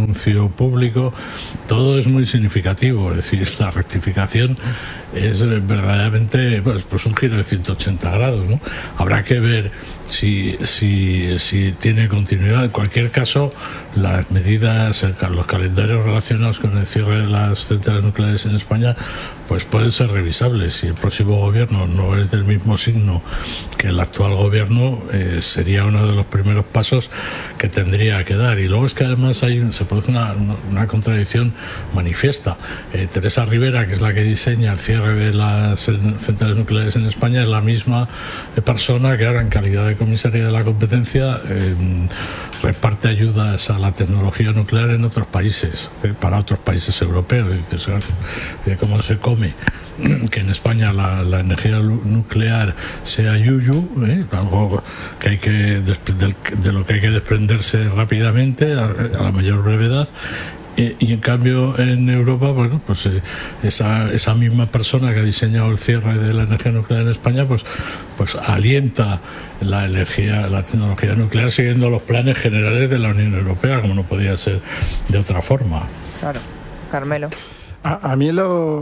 anuncio público, todo es muy significativo. Es decir, la rectificación es verdaderamente pues un giro de 180 grados, ¿no? Habrá que ver si tiene continuidad. En cualquier caso, las medidas, los calendarios relacionados con el cierre de las centrales nucleares en España pues pueden ser revisables. Si el próximo gobierno no es del mismo signo que el actual gobierno, sería uno de los primeros pasos que tendría que dar. Y luego es que además se produce una contradicción manifiesta. Teresa Rivera, que es la que diseña el cierre de las centrales nucleares en España, es la misma persona que ahora, en calidad de comisaria de la competencia, reparte ayudas a la tecnología nuclear en otros países, para otros países europeos. ¿Cómo se come que en España la energía nuclear sea yuyu, algo que hay que de lo que hay que desprenderse rápidamente a la mayor brevedad? Y en cambio en Europa, bueno, pues esa misma persona que ha diseñado el cierre de la energía nuclear en España, pues alienta la tecnología nuclear siguiendo los planes generales de la Unión Europea, como no podía ser de otra forma. Claro. Carmelo. A mí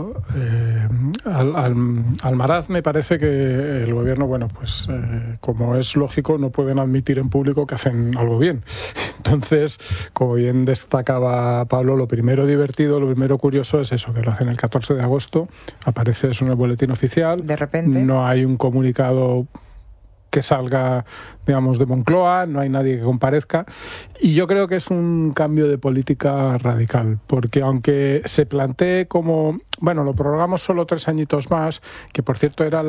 Almaraz me parece que el gobierno, bueno, pues como es lógico, no pueden admitir en público que hacen algo bien. Entonces, como bien destacaba Pablo, lo primero divertido, lo primero curioso es eso, que lo hacen el 14 de agosto, aparece eso en el boletín oficial. De repente. No hay un comunicado que salga, digamos, de Moncloa, no hay nadie que comparezca, y yo creo que es un cambio de política radical, porque aunque se plantee como, bueno, lo prorrogamos solo 3 añitos más, que por cierto era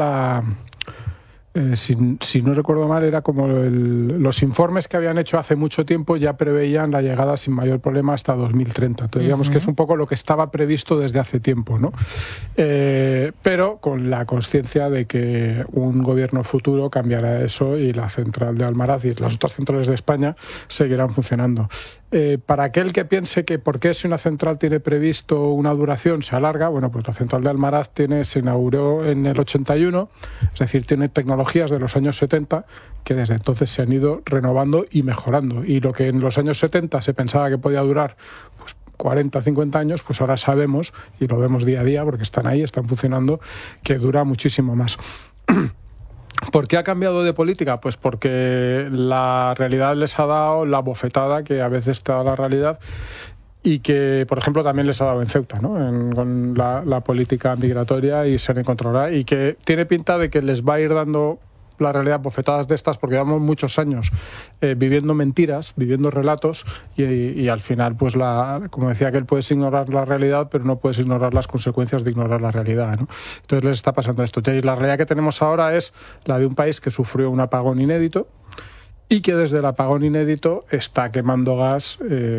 si no recuerdo mal, era como los informes que habían hecho hace mucho tiempo ya preveían la llegada sin mayor problema hasta 2030. Entonces, digamos que es un poco lo que estaba previsto desde hace tiempo, ¿no? Pero con la consciencia de que un gobierno futuro cambiará eso y la central de Almaraz y las otras centrales de España seguirán funcionando. Para aquel que piense que por qué si una central tiene previsto una duración se alarga, bueno, pues la central de Almaraz se inauguró en el 81, es decir, tiene tecnologías de los años 70 que desde entonces se han ido renovando y mejorando. Y lo que en los años 70 se pensaba que podía durar pues 40, 50 años, pues ahora sabemos, y lo vemos día a día porque están ahí, están funcionando, que dura muchísimo más. ¿Por qué ha cambiado de política? Pues porque la realidad les ha dado la bofetada que a veces te da la realidad y que, por ejemplo, también les ha dado en Ceuta, ¿no? Con la política migratoria y se le encontrará, y que tiene pinta de que les va a ir dando la realidad bofetadas de estas, porque llevamos muchos años viviendo mentiras, viviendo relatos, y al final, pues como decía aquel, puedes ignorar la realidad, pero no puedes ignorar las consecuencias de ignorar la realidad, ¿no? Entonces les está pasando esto. Y la realidad que tenemos ahora es la de un país que sufrió un apagón inédito y que desde el apagón inédito está quemando gas,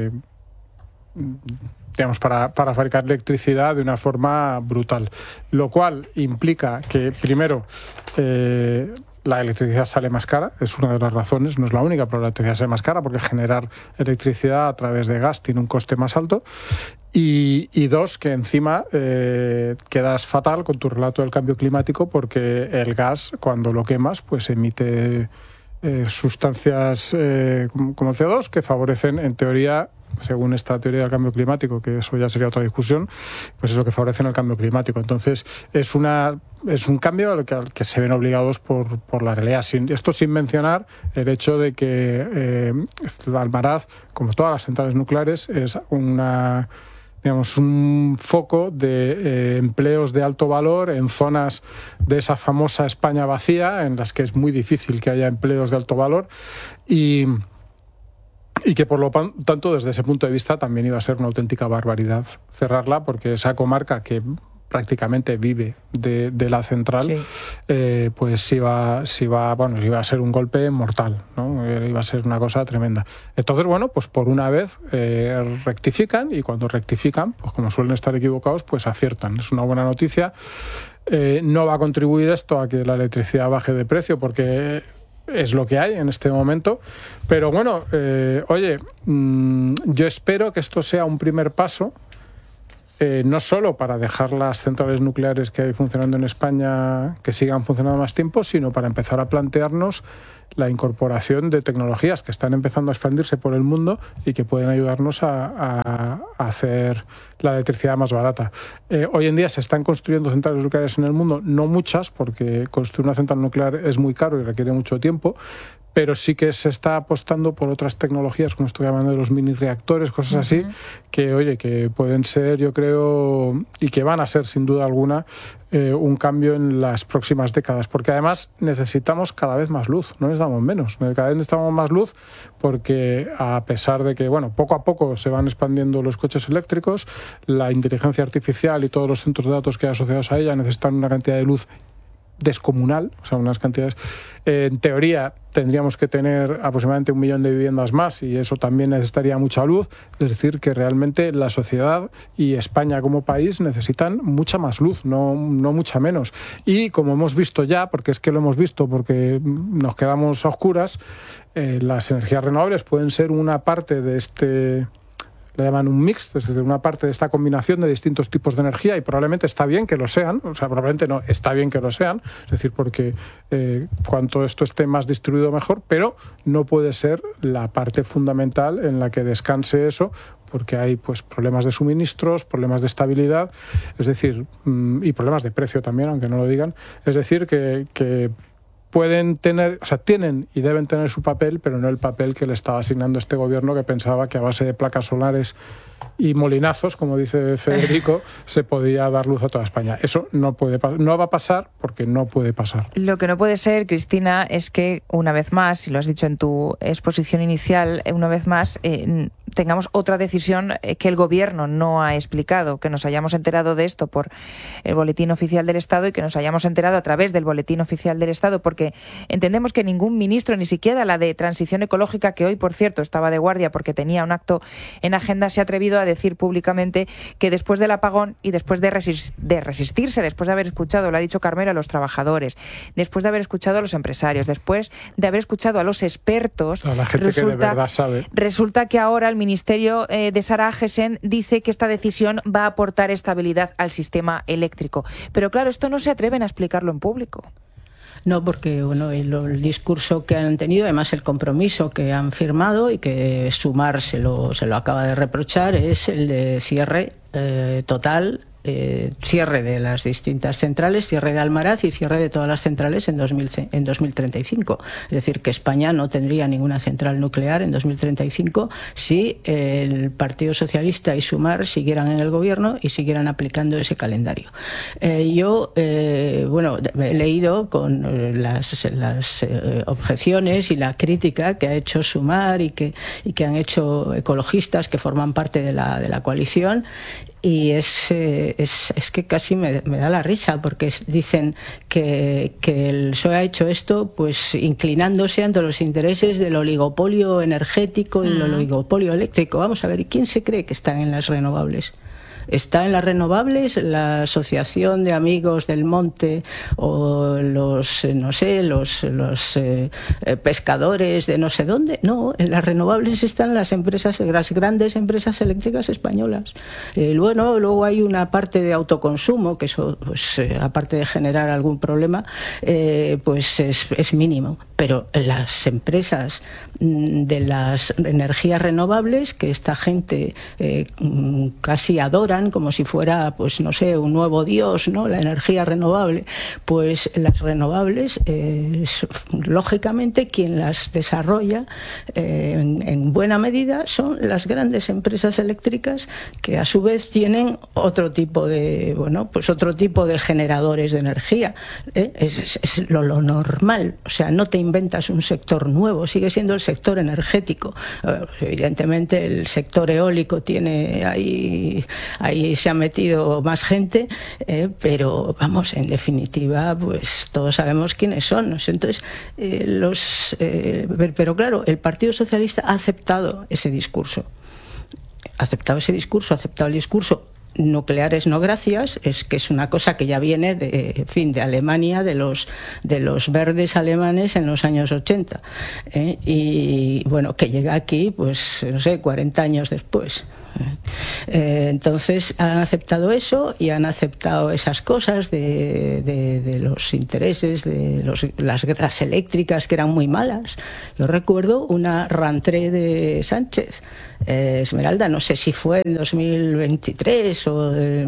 digamos, para fabricar electricidad de una forma brutal, lo cual implica que, primero, la electricidad sale más cara, es una de las razones, no es la única, pero la electricidad sale más cara porque generar electricidad a través de gas tiene un coste más alto, y dos, que encima quedas fatal con tu relato del cambio climático, porque el gas, cuando lo quemas, pues emite sustancias como CO2 que favorecen, en teoría, según esta teoría del cambio climático, que eso ya sería otra discusión, pues eso, que favorecen el cambio climático. Entonces, es un cambio al que se ven obligados por la realidad. Esto sin mencionar el hecho de que Almaraz, como todas las centrales nucleares, es un foco de empleos de alto valor en zonas de esa famosa España vacía, en las que es muy difícil que haya empleos de alto valor, y que por lo tanto, desde ese punto de vista, también iba a ser una auténtica barbaridad cerrarla, porque esa comarca que prácticamente vive de la central, sí, pues iba a ser un golpe mortal, ¿no? Iba a ser una cosa tremenda. Entonces, bueno, pues por una vez rectifican, y cuando rectifican, pues como suelen estar equivocados, pues aciertan. Es una buena noticia. No va a contribuir esto a que la electricidad baje de precio, porque es lo que hay en este momento, pero bueno, yo espero que esto sea un primer paso no solo para dejar las centrales nucleares que hay funcionando en España que sigan funcionando más tiempo, sino para empezar a plantearnos la incorporación de tecnologías que están empezando a expandirse por el mundo y que pueden ayudarnos a hacer la electricidad más barata. Hoy en día se están construyendo centrales nucleares en el mundo, no muchas, porque construir una central nuclear es muy caro y requiere mucho tiempo, pero sí que se está apostando por otras tecnologías, como estoy hablando de los mini reactores, cosas así, que oye, que pueden ser, yo creo, y que van a ser sin duda alguna un cambio en las próximas décadas, porque además necesitamos cada vez más luz, no necesitamos menos, cada vez necesitamos más luz, porque a pesar de que, bueno, poco a poco se van expandiendo los coches eléctricos, la inteligencia artificial y todos los centros de datos que hay asociados a ella necesitan una cantidad de luz descomunal, o sea, unas cantidades. En teoría tendríamos que tener aproximadamente 1 millón de viviendas más y eso también necesitaría mucha luz, es decir, que realmente la sociedad y España como país necesitan mucha más luz, no mucha menos. Y como hemos visto ya, porque es que lo hemos visto, porque nos quedamos a oscuras, las energías renovables pueden ser una parte de este... Le llaman un mix, es decir, una parte de esta combinación de distintos tipos de energía y probablemente está bien que lo sean, o sea, probablemente no, está bien que lo sean, es decir, porque cuanto esto esté más distribuido mejor, pero no puede ser la parte fundamental en la que descanse eso, porque hay pues problemas de suministros, problemas de estabilidad, es decir, y problemas de precio también, aunque no lo digan, es decir, que pueden tener, o sea, tienen y deben tener su papel, pero no el papel que le estaba asignando este gobierno, que pensaba que a base de placas solares y molinazos, como dice Federico, se podía dar luz a toda España. Eso no va a pasar porque no puede pasar. Lo que no puede ser, Cristina, es que una vez más, y lo has dicho en tu exposición inicial, una vez más tengamos otra decisión que el gobierno no ha explicado, que nos hayamos enterado de esto por el Boletín Oficial del Estado y que nos hayamos enterado a través del Boletín Oficial del Estado, porque entendemos que ningún ministro, ni siquiera la de Transición Ecológica, que hoy, por cierto, estaba de guardia porque tenía un acto en agenda, se ha atrevido a decir públicamente que después del apagón y después de resistirse, después de haber escuchado, lo ha dicho Carmelo, a los trabajadores, después de haber escuchado a los empresarios, después de haber escuchado a los expertos, a la gente que de verdad sabe. Resulta que ahora el Ministerio de Sara Agesen dice que esta decisión va a aportar estabilidad al sistema eléctrico. Pero claro, esto no se atreven a explicarlo en público. No, porque bueno, el discurso que han tenido, además el compromiso que han firmado y que Sumar se lo acaba de reprochar, es el de cierre total, cierre de las distintas centrales, cierre de Almaraz y cierre de todas las centrales en 2035. Es decir, que España no tendría ninguna central nuclear en 2035 si el Partido Socialista y Sumar siguieran en el gobierno y siguieran aplicando ese calendario. Yo he leído con las objeciones y la crítica que ha hecho Sumar y que han hecho ecologistas que forman parte de la coalición. Y es que casi me da la risa, porque dicen que el PSOE ha hecho esto pues inclinándose ante los intereses del oligopolio energético y el oligopolio eléctrico. Vamos a ver, ¿y quién se cree que están en las renovables? ¿Está en las renovables la Asociación de Amigos del Monte o los pescadores de no sé dónde? No, en las renovables están las grandes empresas eléctricas españolas. Luego hay una parte de autoconsumo, que eso, pues, aparte de generar algún problema, pues es mínimo. Pero las empresas de las energías renovables, que esta gente casi adora, como si fuera, pues no sé, un nuevo dios, ¿no? La energía renovable, pues las renovables, lógicamente, quien las desarrolla en buena medida son las grandes empresas eléctricas, que a su vez tienen otro tipo de generadores de energía. Es lo normal, o sea, no te inventas un sector nuevo, sigue siendo el sector energético. Evidentemente el sector eólico tiene ahí se ha metido más gente, pero vamos, en definitiva, pues todos sabemos quiénes son. Entonces, pero claro, el Partido Socialista ha aceptado ese discurso. Ha aceptado el discurso. Nucleares no gracias, es una cosa que ya viene de Alemania, de los verdes alemanes en los años 80, y bueno, que llega aquí, pues no sé, 40 años después. Entonces han aceptado eso y han aceptado esas cosas de los intereses, de las eléctricas que eran muy malas. Yo recuerdo una rentrée de Sánchez, Esmeralda, no sé si fue en 2023 o en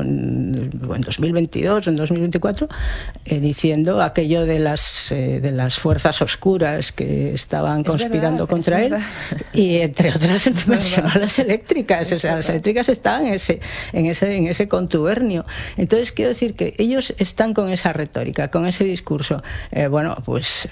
2022 o en 2024, diciendo aquello de las fuerzas oscuras que estaban conspirando contra él, y entre otras mencionó a las eléctricas. O sea, las eléctricas estaban en ese contubernio. Entonces quiero decir que ellos están con esa retórica, con ese discurso. Pues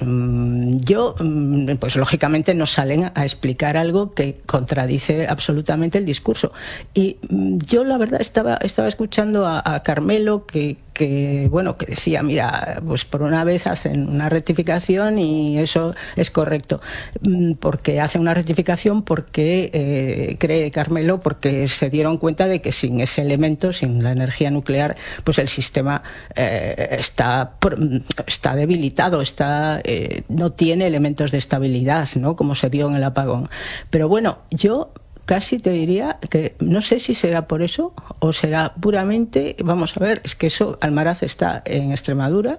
lógicamente no salen a explicar algo que contradice absolutamente el discurso. Y yo la verdad estaba escuchando a Carmelo que decía, mira, pues por una vez hacen una rectificación y eso es correcto, porque hacen una rectificación porque cree Carmelo, porque se dieron cuenta de que sin ese elemento, sin la energía nuclear, pues el sistema está debilitado, no tiene elementos de estabilidad, ¿no?, como se vio en el apagón. Pero bueno, yo casi te diría que no sé si será por eso o será puramente, vamos a ver, es que eso, Almaraz está en Extremadura,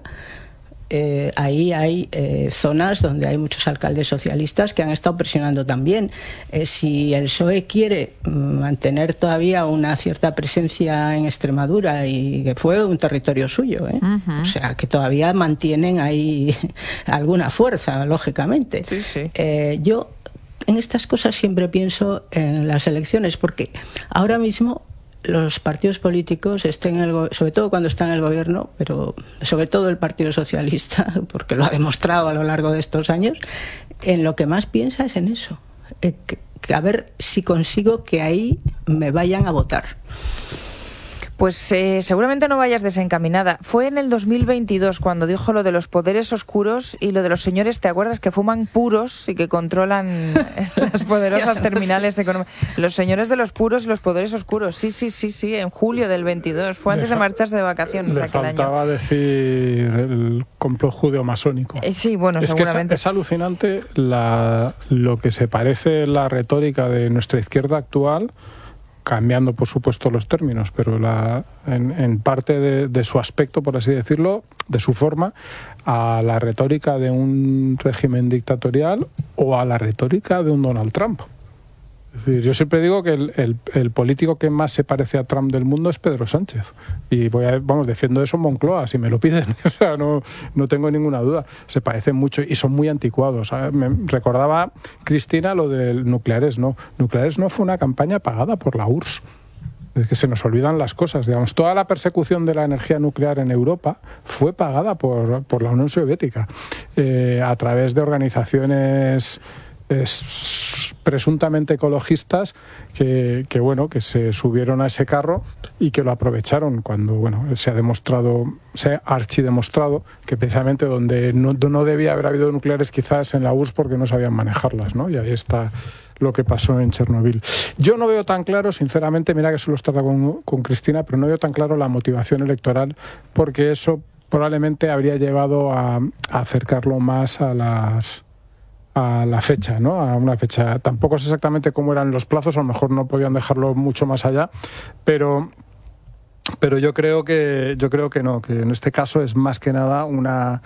ahí hay zonas donde hay muchos alcaldes socialistas que han estado presionando también. Si el PSOE quiere mantener todavía una cierta presencia en Extremadura, y que fue un territorio suyo, o sea, que todavía mantienen ahí alguna fuerza, lógicamente. Sí, sí. Yo en estas cosas siempre pienso en las elecciones, porque ahora mismo los partidos políticos, sobre todo cuando están en el gobierno, pero sobre todo el Partido Socialista, porque lo ha demostrado a lo largo de estos años, en lo que más piensa es en eso, a ver si consigo que ahí me vayan a votar. Pues seguramente no vayas desencaminada. Fue en el 2022 cuando dijo lo de los poderes oscuros y lo de los señores, ¿te acuerdas?, que fuman puros y que controlan las poderosas terminales económicas. Los señores de los puros y los poderes oscuros. Sí, en julio del 22. Fue antes de marcharse de vacaciones aquel año. Le faltaba decir el complot judeo-masónico. Sí, bueno, seguramente. Es alucinante lo que se parece la retórica de nuestra izquierda actual, cambiando por supuesto los términos, pero en parte de su aspecto, por así decirlo, de su forma, a la retórica de un régimen dictatorial o a la retórica de un Donald Trump. Es decir, yo siempre digo que el político que más se parece a Trump del mundo es Pedro Sánchez. Y defiendo eso en Moncloa, si me lo piden. O sea, no tengo ninguna duda. Se parecen mucho y son muy anticuados. Me recordaba Cristina lo del Nucleares No. Nucleares No fue una campaña pagada por la URSS. Es que se nos olvidan las cosas. Digamos, toda la persecución de la energía nuclear en Europa fue pagada por la Unión Soviética a través de organizaciones presuntamente ecologistas que se subieron a ese carro y que lo aprovecharon cuando se ha archidemostrado que precisamente donde no debía haber habido nucleares, quizás en la URSS, porque no sabían manejarlas, ¿no? Y ahí está lo que pasó en Chernobyl. Yo no veo tan claro, sinceramente, mira que solo estaba con Cristina, pero no veo tan claro la motivación electoral, porque eso probablemente habría llevado a acercarlo más a la fecha, ¿no? A una fecha. Tampoco sé exactamente cómo eran los plazos, a lo mejor no podían dejarlo mucho más allá, pero yo creo que no, que en este caso es más que nada una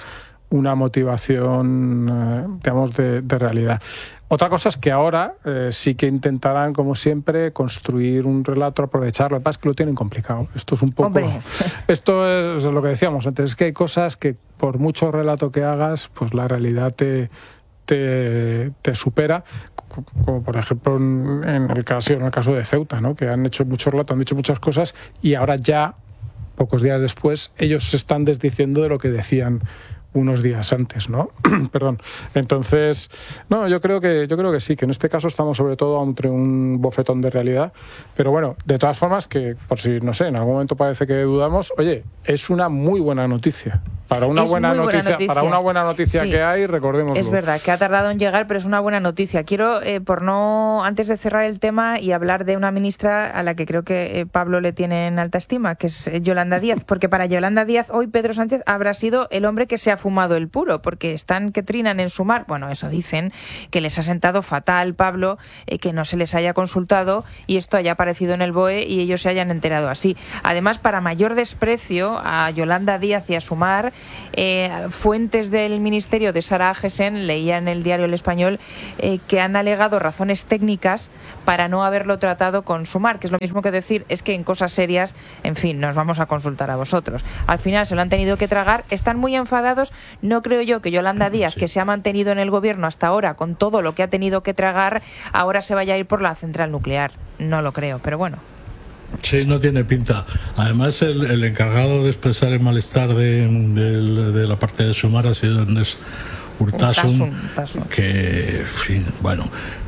motivación, digamos, de realidad. Otra cosa es que ahora sí que intentarán, como siempre, construir un relato, aprovecharlo. Lo que pasa es que lo tienen complicado. Esto es un poco... Hombre. Esto es lo que decíamos antes, es que hay cosas que por mucho relato que hagas, pues la realidad te supera, como por ejemplo en el caso de Ceuta, ¿no? Que han hecho mucho relato, han dicho muchas cosas y ahora ya, pocos días después, ellos se están desdiciendo de lo que decían unos días antes, ¿no? Perdón. Entonces, no, yo creo que sí, que en este caso estamos sobre todo entre un bofetón de realidad, pero bueno, de todas formas, que por si, no sé, en algún momento parece que dudamos, oye, es una muy buena noticia. Para una buena noticia, para una buena noticia sí, que hay, recordémoslo. Es verdad que ha tardado en llegar, pero es una buena noticia. Quiero, antes de cerrar el tema y hablar de una ministra a la que creo que Pablo le tiene en alta estima, que es Yolanda Díaz, porque para Yolanda Díaz hoy Pedro Sánchez habrá sido el hombre que se ha fumado el puro, porque están que trinan en Sumar. Bueno, eso dicen, que les ha sentado fatal, Pablo, que no se les haya consultado y esto haya aparecido en el BOE y ellos se hayan enterado así. Además, para mayor desprecio a Yolanda Díaz y a Sumar, fuentes del Ministerio de Sara Agesen, leía en el diario El Español, que han alegado razones técnicas para no haberlo tratado con Sumar, que es lo mismo que decir, es que en cosas serias, en fin, nos vamos a consultar a vosotros. Al final se lo han tenido que tragar, están muy enfadados. No creo yo que Yolanda Díaz, que se ha mantenido en el gobierno hasta ahora con todo lo que ha tenido que tragar, ahora se vaya a ir por la central nuclear. No lo creo, pero bueno. Sí, no tiene pinta. Además, el encargado de expresar el malestar de la parte de Sumar ha sido Ernest Urtasun, que, en fin, bueno,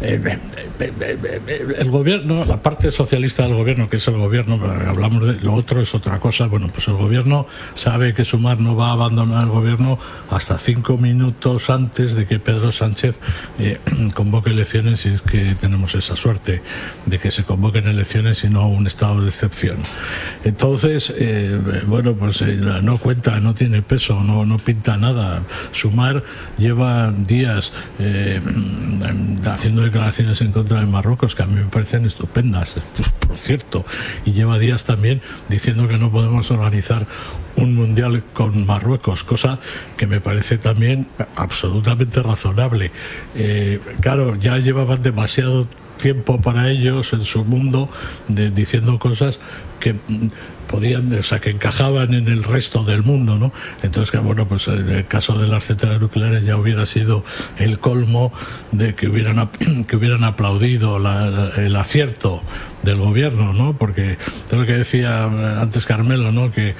el gobierno, la parte socialista del gobierno, que es el gobierno, hablamos de lo otro, es otra cosa. Bueno, pues el gobierno sabe que Sumar no va a abandonar el gobierno hasta 5 minutos antes de que Pedro Sánchez convoque elecciones, y es que tenemos esa suerte de que se convoquen elecciones y no un estado de excepción. Entonces, bueno, pues no cuenta, no tiene peso, no pinta nada. Sumar lleva días haciendo declaraciones en contra de Marruecos que a mí me parecen estupendas, por cierto, y lleva días también diciendo que no podemos organizar un mundial con Marruecos, cosa que me parece también absolutamente razonable. Claro, ya llevaban demasiado tiempo para ellos en su mundo diciendo cosas que podían, o sea, que encajaban en el resto del mundo, ¿no? Entonces, bueno, pues en el caso de las centrales nucleares ya hubiera sido el colmo de que hubieran aplaudido el acierto del gobierno, ¿no? Porque es lo que decía antes Carmelo, ¿no? Que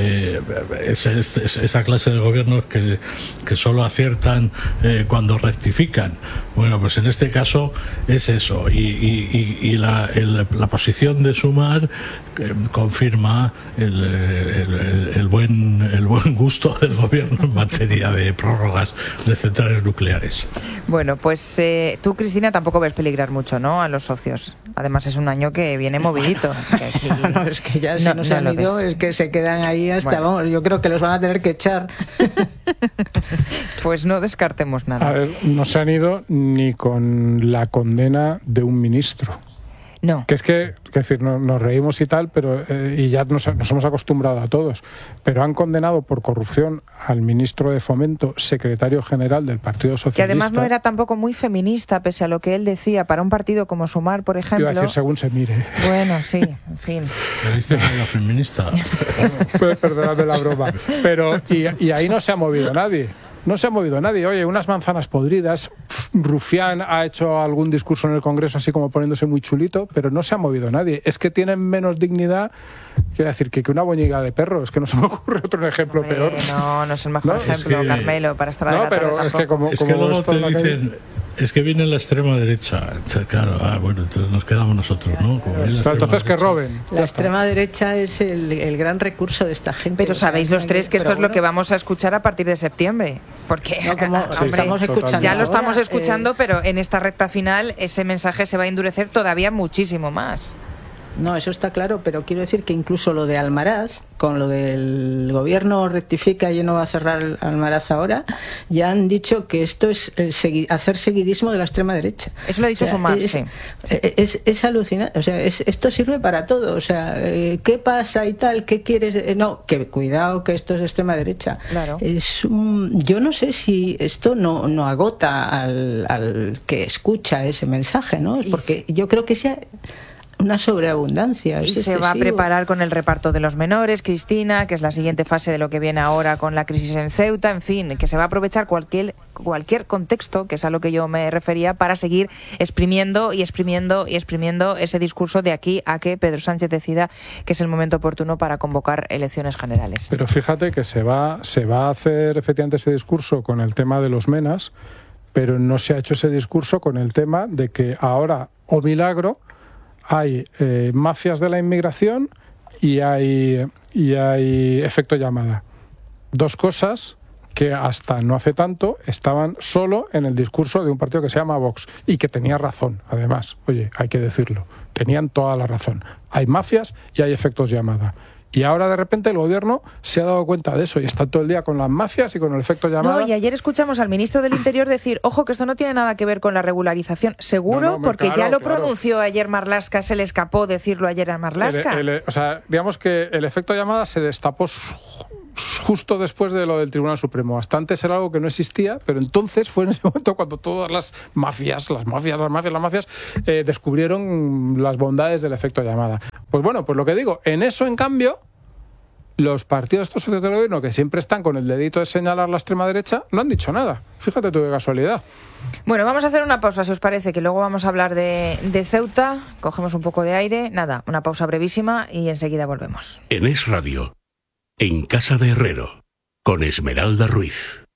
esa clase de gobiernos que solo aciertan cuando rectifican. Bueno, pues en este caso es eso, y la posición de Sumar confirma el buen gusto del gobierno en materia de prórrogas de centrales nucleares. Bueno, pues tú, Cristina, tampoco ves peligrar mucho, ¿no?, a los socios. Además es un año que viene movidito. Que aquí... No, es que ya si no se han ido, es que se quedan ahí hasta, bueno, vamos, yo creo que los van a tener que echar. Pues no descartemos nada. A ver, no se han ido ni con la condena de un ministro. No. Que es decir, nos reímos y tal, pero y ya nos hemos acostumbrado a todos. Pero han condenado por corrupción al ministro de Fomento, secretario general del Partido Socialista. Que además no era tampoco muy feminista, pese a lo que él decía, para un partido como Sumar, por ejemplo. Iba a decir según se mire. Bueno, sí, en fin. ¿Le viste que era feminista? Perdóname la broma. Pero, y ahí no se ha movido nadie. No se ha movido nadie. Oye, unas manzanas podridas. Rufián ha hecho algún discurso en el Congreso así como poniéndose muy chulito, pero no se ha movido nadie. Es que tienen menos dignidad, quiero decir, que una boñiga de perro. Es que no se me ocurre otro ejemplo peor. No es el mejor ejemplo, Carmelo, para estar a la pero tarde. Es que luego te dicen... Es que viene la extrema derecha. Claro, bueno, entonces nos quedamos nosotros, ¿no? Entonces que roben. La extrema derecha es el gran recurso de esta gente. Pero sabéis los tres que esto es lo que vamos a escuchar a partir de septiembre. Porque estamos escuchando ya lo estamos ahora, escuchando, pero en esta recta final ese mensaje se va a endurecer todavía muchísimo más. No, eso está claro, pero quiero decir que incluso lo de Almaraz, con lo del gobierno rectifica y no va a cerrar Almaraz ahora, ya han dicho que esto es hacer seguidismo de la extrema derecha. Eso lo ha dicho Sumar, sí. Es alucinante, o sea, esto sirve para todo, o sea, ¿qué pasa y tal? ¿Qué quieres? No, que cuidado, que esto es extrema derecha. Claro. Yo no sé si esto no agota al que escucha ese mensaje, ¿no? Porque yo creo que sea una sobreabundancia. Y se va a preparar con el reparto de los menores, Cristina, que es la siguiente fase de lo que viene ahora con la crisis en Ceuta, en fin, que se va a aprovechar cualquier contexto, que es a lo que yo me refería, para seguir exprimiendo ese discurso de aquí a que Pedro Sánchez decida que es el momento oportuno para convocar elecciones generales. Pero fíjate que se va a hacer efectivamente ese discurso con el tema de los menas, pero no se ha hecho ese discurso con el tema de que ahora, oh milagro, hay mafias de la inmigración y hay efecto llamada. dos cosas que hasta no hace tanto estaban solo en el discurso de un partido que se llama Vox y que tenía razón, además. Oye, hay que decirlo, tenían toda la razón. Hay mafias y hay efectos llamada. Y ahora de repente el gobierno se ha dado cuenta de eso y está todo el día con las mafias y con el efecto llamada. No, y ayer escuchamos al ministro del Interior decir, ojo, que esto no tiene nada que ver con la regularización. ¿Seguro? Porque claro, ya lo pronunció ayer Marlaska, se le escapó decirlo ayer a Marlaska. O sea, digamos que el efecto llamada se destapó justo después de lo del Tribunal Supremo. Hasta antes era algo que no existía, pero entonces fue en ese momento cuando todas las mafias descubrieron las bondades del efecto llamada. Pues bueno, pues lo que digo, en eso, en cambio, los partidos estos socios del gobierno, que siempre están con el dedito de señalar la extrema derecha, no han dicho nada. Fíjate tú qué casualidad. Bueno, vamos a hacer una pausa, si os parece, que luego vamos a hablar de Ceuta. Cogemos un poco de aire. Nada, una pausa brevísima y enseguida volvemos. En Es Radio, en Casa de Herrero, con Esmeralda Ruiz.